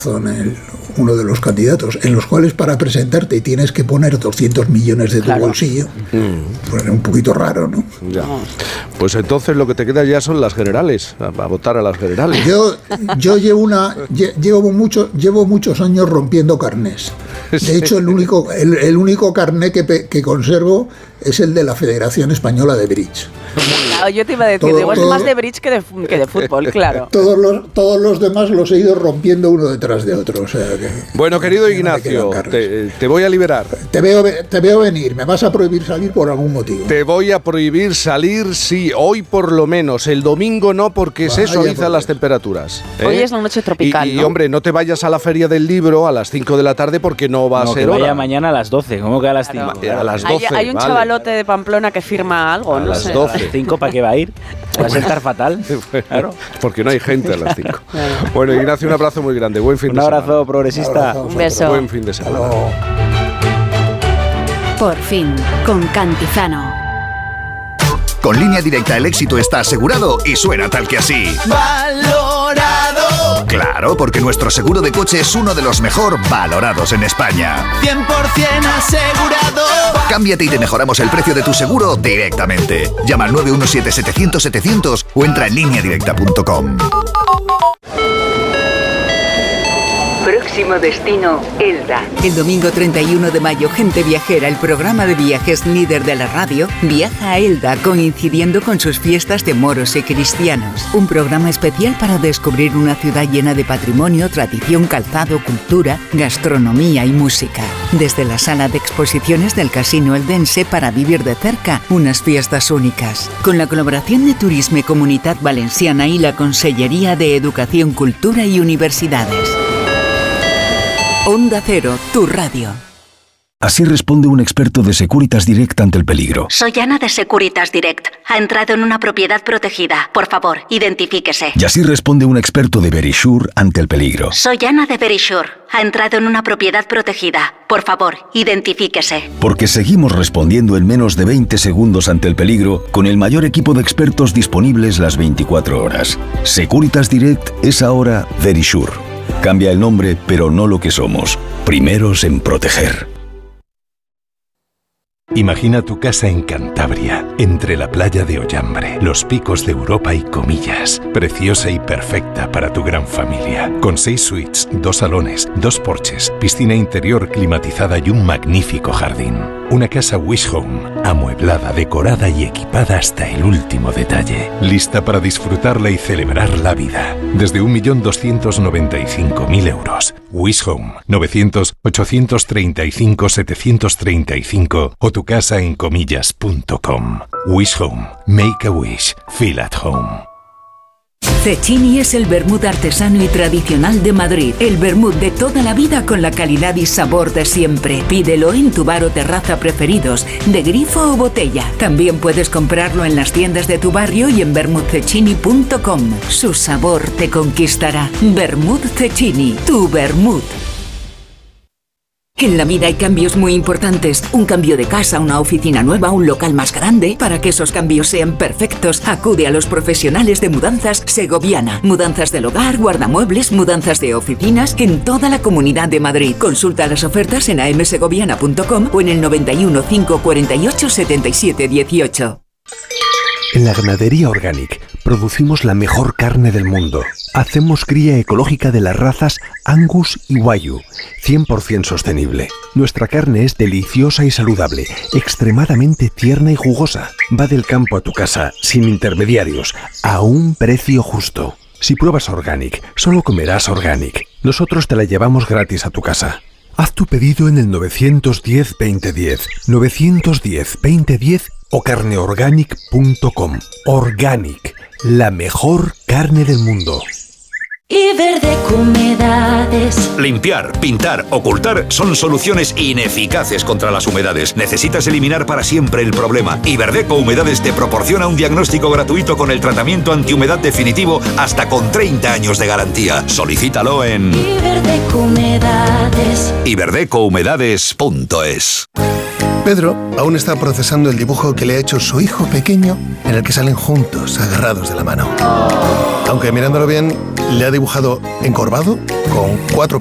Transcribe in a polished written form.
uno de los candidatos, en los cuales para presentarte tienes que poner 200 millones de tu bolsillo, pues es un poquito raro, ¿no? Ya. Pues entonces lo que te queda ya son las generales, a votar a las generales. Yo llevo muchos años rompiendo carnés. De hecho, el único carné que conservo es el de la Federación Española de Bridge. Claro, yo te iba a decir, igual es más de bridge que de fútbol, claro. Todos los demás los he ido rompiendo uno detrás de otro. O sea que, bueno, querido Ignacio, te voy a liberar. Te veo venir. ¿Me vas a prohibir salir por algún motivo? Te voy a prohibir salir, sí, hoy por lo menos. El domingo no, porque se suavizan las temperaturas. Hoy es la noche tropical, y ¿no? hombre, no te vayas a la Feria del Libro a las 5 de la tarde porque no va a ser hora. Vaya mañana a las 12, ¿cómo que a las 5? A las 12, hay un chavalote de Pamplona que firma algo, no sé. A las 12. ¿A las 5 para qué va a ir? ¿Va a sentar fatal? Claro. Porque no hay gente a las 5. Bueno, Ignacio, un abrazo muy grande. Buen fin de semana. Un abrazo progresista. Un beso. Buen fin de semana. Por fin, con Cantizano. Con Línea Directa el éxito está asegurado y suena tal que así. ¡Valorado! Claro, porque nuestro seguro de coche es uno de los mejor valorados en España. 100% asegurado. Cámbiate y te mejoramos el precio de tu seguro directamente. Llama al 917-700-700 o entra en lineadirecta.com. Próximo destino, Elda. El domingo 31 de mayo, Gente Viajera, el programa de viajes líder de la radio, viaja a Elda coincidiendo con sus fiestas de moros y cristianos. Un programa especial para descubrir una ciudad llena de patrimonio, tradición, calzado, cultura, gastronomía y música. Desde la sala de exposiciones del Casino Eldense para vivir de cerca unas fiestas únicas. Con la colaboración de Turisme y Comunitat Valenciana y la Consellería de Educación, Cultura y Universidades. Onda Cero, tu radio. Así responde un experto de Securitas Direct ante el peligro. Soy Ana de Securitas Direct. Ha entrado en una propiedad protegida. Por favor, identifíquese. Y así responde un experto de Verisure ante el peligro. Soy Ana de Verisure. Ha entrado en una propiedad protegida. Por favor, identifíquese. Porque seguimos respondiendo en menos de 20 segundos ante el peligro con el mayor equipo de expertos disponibles las 24 horas. Securitas Direct es ahora Verisure. Cambia el nombre, pero no lo que somos. Primeros en proteger. Imagina tu casa en Cantabria, entre la playa de Ollambre, los picos de Europa y Comillas. Preciosa y perfecta para tu gran familia. Con 6 suites, 2 salones, 2 porches, piscina interior climatizada y un magnífico jardín. Una casa Wish Home, amueblada, decorada y equipada hasta el último detalle. Lista para disfrutarla y celebrar la vida. Desde 1.295.000 euros. Wish Home, 900-835-735 o tu casa en comillas.com. Wish Home. Make a wish. Feel at home. Cecchini es el vermut artesano y tradicional de Madrid. El vermut de toda la vida con la calidad y sabor de siempre. Pídelo en tu bar o terraza preferidos, de grifo o botella. También puedes comprarlo en las tiendas de tu barrio y en vermutcecchini.com. Su sabor te conquistará. Vermut Cecchini, tu vermut. En la vida hay cambios muy importantes. Un cambio de casa, una oficina nueva, un local más grande. Para que esos cambios sean perfectos, acude a los profesionales de Mudanzas Segoviana. Mudanzas del hogar, guardamuebles, mudanzas de oficinas en toda la Comunidad de Madrid. Consulta las ofertas en amsegoviana.com o en el 91 548 77 18. En la Ganadería Organic producimos la mejor carne del mundo. Hacemos cría ecológica de las razas Angus y Wagyu, 100% sostenible. Nuestra carne es deliciosa y saludable, extremadamente tierna y jugosa. Va del campo a tu casa, sin intermediarios, a un precio justo. Si pruebas Organic, solo comerás Organic. Nosotros te la llevamos gratis a tu casa. Haz tu pedido en el 910-2010, 910-2010 o carneorganic.com. Organic, la mejor carne del mundo. Iberdeco Humedades. Limpiar, pintar, ocultar son soluciones ineficaces contra las humedades. Necesitas eliminar para siempre el problema. Iberdeco Humedades te proporciona un diagnóstico gratuito con el tratamiento antihumedad definitivo hasta con 30 años de garantía. Solicítalo en Iberdeco Humedades. iberdecohumedades.es. Pedro aún está procesando el dibujo que le ha hecho su hijo pequeño, en el que salen juntos, agarrados de la mano. Aunque mirándolo bien, le ha dibujado encorvado, con 4